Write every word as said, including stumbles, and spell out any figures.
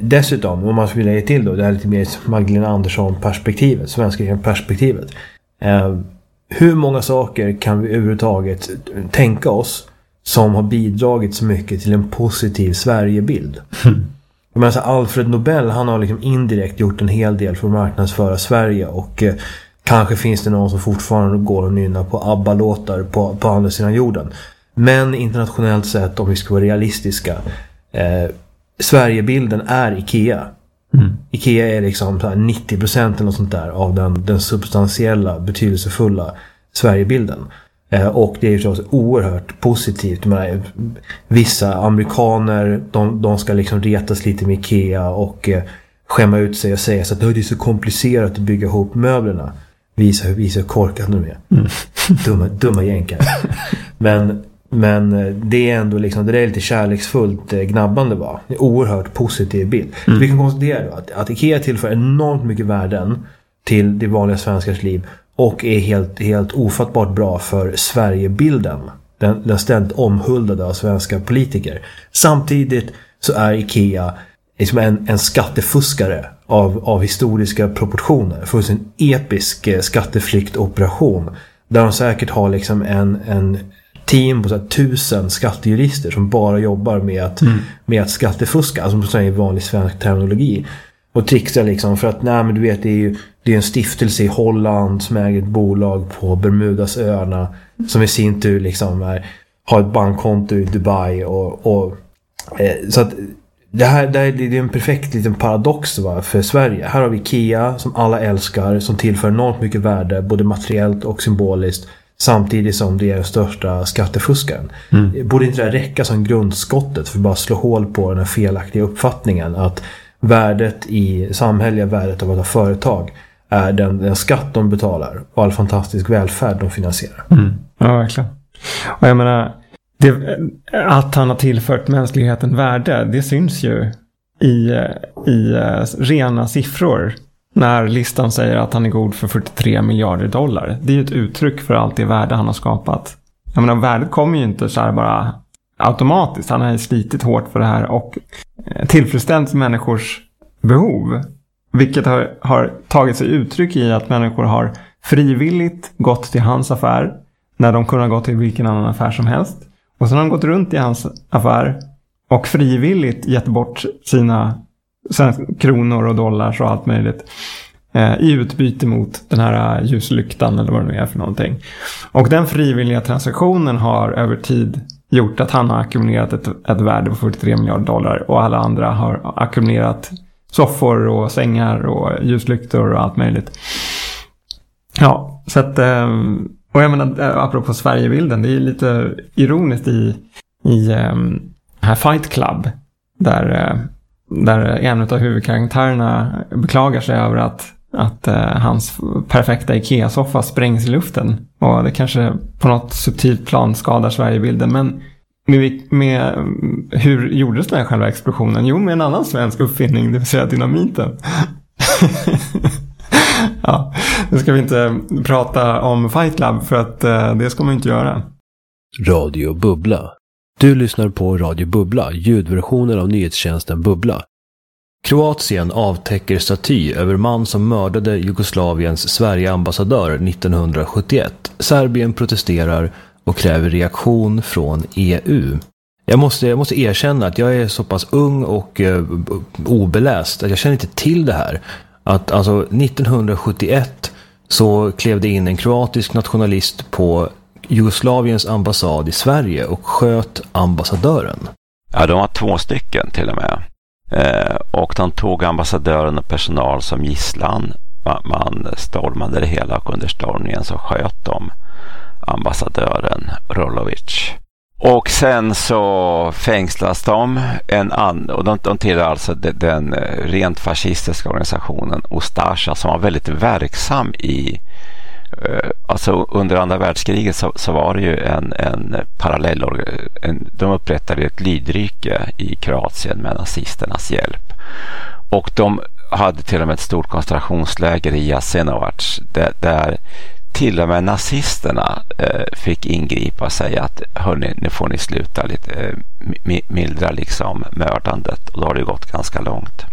dessutom, om man skulle lägga till då, det här lite mer Magdalena Andersson-perspektivet, svenska perspektivet. Eh, hur många saker kan vi överhuvudtaget tänka oss som har bidragit så mycket till en positiv Sverigebild? Mm. Men alltså Alfred Nobel, han har liksom indirekt gjort en hel del för att marknadsföra Sverige, och eh, kanske finns det någon som fortfarande går och nynnar på ABBA-låtar på, på andra sidan jorden. Men internationellt sett, om vi ska vara realistiska, eh, Sverigebilden är IKEA. Mm. IKEA är liksom så här nittio procent eller något sånt där av den, den substantiella, betydelsefulla Sverigebilden. Eh, och det är förstås oerhört positivt. Men vissa amerikaner, de, de ska liksom retas lite med IKEA och eh, skämma ut sig och säga så att det är så komplicerat att bygga ihop möblerna. Visa hur visa korkat de är. Mm. dumma, dumma jänkar. Men Men det är ändå liksom, det är lite kärleksfullt gnabbande, va? Det är oerhört positiv bild. Mm. Så vi kan konstatera att, att IKEA tillför enormt mycket värden till det vanliga svenskars liv och är helt, helt ofattbart bra för Sverigebilden. Den, den ständigt omhuldade av svenska politiker. Samtidigt så är IKEA liksom en, en skattefuskare av, av historiska proportioner. För en episk skatteflyktoperation där de säkert har liksom en, en team på så här tusen skattejurister som bara jobbar med att, mm. med att skattefuska, alltså på sån vanlig svensk terminologi, och trixar liksom för att, nej men du vet, det är ju det är en stiftelse i Holland som äger ett bolag på Bermudasöarna som i sin tur liksom är, har ett bankkonto i Dubai och, och eh, så att det här det är, det är en perfekt liten paradox, va, för Sverige. Här har vi IKEA som alla älskar, som tillför enormt mycket värde både materiellt och symboliskt, samtidigt som det är den största skattefuskaren. Mm. Borde inte det räcka som grundskottet för att bara slå hål på den här felaktiga uppfattningen att värdet i samhälleliga värdet av att ha företag är den, den skatt de betalar och all fantastisk välfärd de finansierar. Mm. Ja, verkligen. Och jag menar, det, att han har tillfört mänskligheten värde, det syns ju i, i rena siffror. När listan säger att han är god för fyrtiotre miljarder dollar. Det är ju ett uttryck för allt det värde han har skapat. Jag menar, värdet kommer ju inte så här bara automatiskt. Han har ju slitit hårt för det här och tillfredsställt människors behov. Vilket har, har tagit sig uttryck i att människor har frivilligt gått till hans affär när de kunde ha gått till vilken annan affär som helst. Och sen har de gått runt i hans affär och frivilligt gett bort sina sen kronor och dollar och allt möjligt eh, i utbyte mot den här ljuslyktan eller vad det nu är för någonting. Och den frivilliga transaktionen har över tid gjort att han har ackumulerat ett, ett värde på fyrtiotre miljarder dollar och alla andra har ackumulerat soffor och sängar och ljuslyktor och allt möjligt. Ja, så att eh, och jag menar, apropå Sverigebilden, det är lite ironiskt i i eh, här Fight Club där eh, där en av huvudkaraktärerna beklagar sig över att, att uh, hans perfekta IKEA-soffa sprängs i luften. Och det kanske på något subtilt plan skadar Sverigebilden. Men med, med, hur gjordes den här själva explosionen? Jo, med en annan svensk uppfinning, det vill säga dynamiten. Ja, nu ska vi inte prata om Fight Club för att uh, det ska man inte göra. Radio Bubbla. Du lyssnar på Radio Bubbla, ljudversionen av nyhetstjänsten Bubbla. Kroatien avtäcker staty över man som mördade Jugoslaviens Sverige-ambassadör nittonhundrasjuttioett. Serbien protesterar och kräver reaktion från E U. Jag måste, jag måste erkänna att jag är så pass ung och eh, obeläst att jag känner inte till det här. Att alltså nittonhundrasjuttioett så klev det in en kroatisk nationalist på Jugoslaviens ambassad i Sverige och sköt ambassadören. Ja, de var två stycken till och med. Eh, och de tog ambassadören och personal som gisslan. Man, man stormade det hela och under stormningen så sköt de ambassadören Rolovic. Och sen så fängslas de en an- och de, de tillhör alltså den, den rent fascistiska organisationen Ustasja som var väldigt verksam i alltså under andra världskriget så, så var det ju en, en parallell en, de upprättade ett lydrike i Kroatien med nazisternas hjälp och de hade till och med ett stort koncentrationsläger i Jasenovac där, där till och med nazisterna eh, fick ingripa och säga att hörni, nu får ni sluta lite eh, mildra liksom mördandet och då har det gått ganska långt.